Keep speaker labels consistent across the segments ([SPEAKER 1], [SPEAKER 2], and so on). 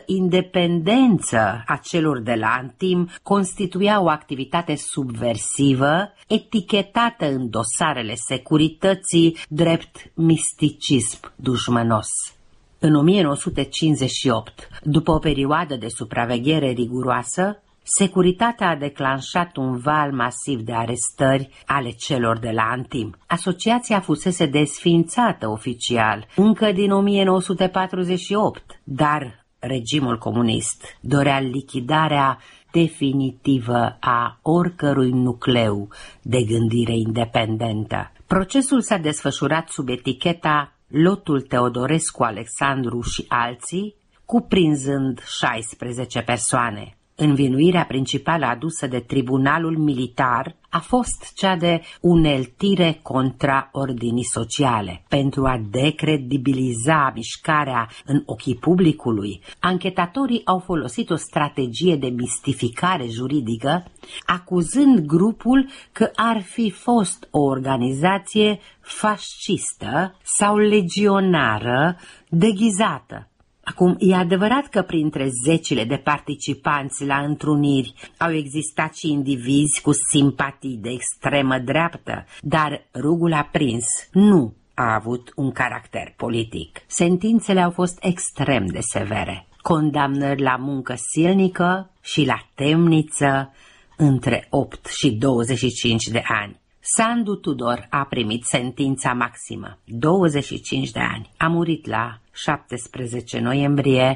[SPEAKER 1] independență a celor de la Antim constituia o activitate subversivă, etichetată în dosarele securității drept misticism dușmănos. În 1958, după o perioadă de supraveghere riguroasă, securitatea a declanșat un val masiv de arestări ale celor de la Antim. Asociația fusese desființată oficial încă din 1948, dar regimul comunist dorea lichidarea definitivă a oricărui nucleu de gândire independentă. Procesul s-a desfășurat sub eticheta Lotul Teodorescu Alexandru și alții, cuprinzând 16 persoane. Învinuirea principală adusă de tribunalul militar a fost cea de uneltire contra ordinii sociale. Pentru a decredibiliza mișcarea în ochii publicului, anchetatorii au folosit o strategie de mistificare juridică, acuzând grupul că ar fi fost o organizație fascistă sau legionară deghizată. Acum, e adevărat că printre zecile de participanți la întruniri au existat și indivizi cu simpatii de extremă dreaptă, dar Rugul Aprins nu a avut un caracter politic. Sentințele au fost extrem de severe. Condamnări la muncă silnică și la temniță între 8 și 25 de ani. Sandu Tudor a primit sentința maximă, 25 de ani. A murit la 17 noiembrie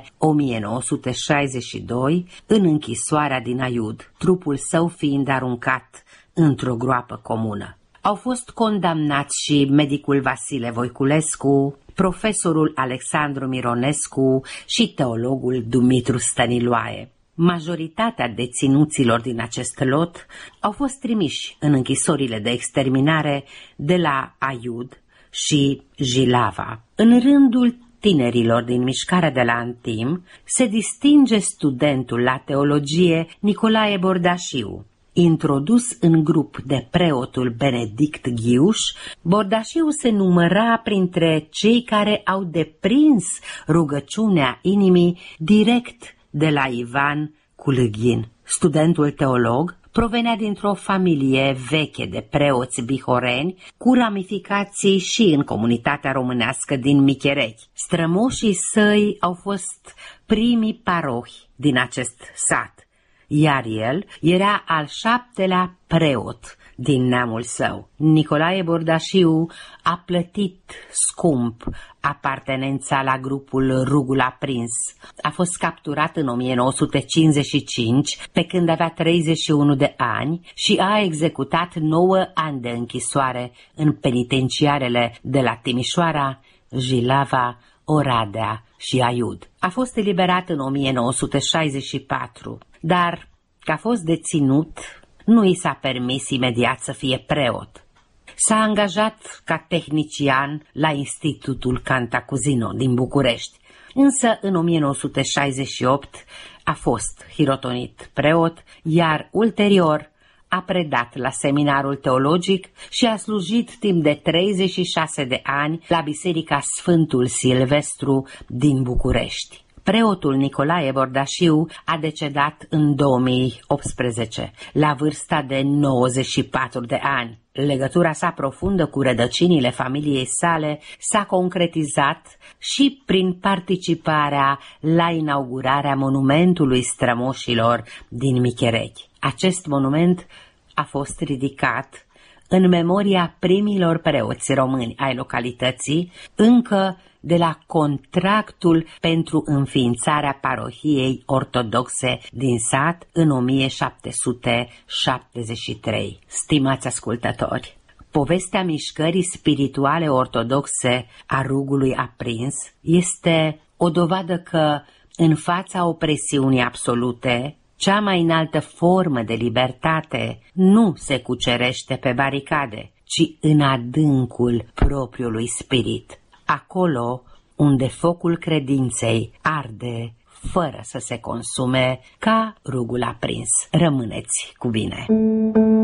[SPEAKER 1] 1962 în închisoarea din Aiud, trupul său fiind aruncat într-o groapă comună. Au fost condamnați și medicul Vasile Voiculescu, profesorul Alexandru Mironescu și teologul Dumitru Stăniloae. Majoritatea deținuților din acest lot au fost trimiși în închisorile de exterminare de la Aiud și Jilava. În rândul tinerilor din mișcarea de la Antim se distinge studentul la teologie Nicolae Bordașiu. Introdus în grup de preotul Benedict Ghiuș, Bordașiu se număra printre cei care au deprins rugăciunea inimii direct de la Ivan Culâghin. Studentul teolog provenea dintr-o familie veche de preoți bihoreni, cu ramificații și în comunitatea românească din Micherechi. Strămoșii săi au fost primii parohi din acest sat, iar el era al 7-lea preot din neamul său. Nicolae Bordașiu a plătit scump apartenența la grupul Rugul Aprins. A fost capturat în 1955, pe când avea 31 de ani, și a executat 9 ani de închisoare în penitenciarele de la Timișoara, Jilava, Oradea și Aiud. A fost eliberat în 1964, dar că a fost deținut, nu i s-a permis imediat să fie preot. S-a angajat ca tehnician la Institutul Cantacuzino din București, însă în 1968 a fost hirotonit preot, iar ulterior a predat la seminarul teologic și a slujit timp de 36 de ani la Biserica Sfântul Silvestru din București. Preotul Nicolae Bordașiu a decedat în 2018, la vârsta de 94 de ani. Legătura sa profundă cu rădăcinile familiei sale s-a concretizat și prin participarea la inaugurarea monumentului strămoșilor din Micherechi. Acest monument a fost ridicat în memoria primilor preoți români ai localității, încă de la contractul pentru înființarea parohiei ortodoxe din sat în 1773. Stimați ascultători, povestea mișcării spirituale ortodoxe a Rugului Aprins este o dovadă că, în fața opresiunii absolute, cea mai înaltă formă de libertate nu se cucerește pe baricade, ci în adâncul propriului spirit, acolo unde focul credinței arde fără să se consume ca rugul aprins. Rămâneți cu bine!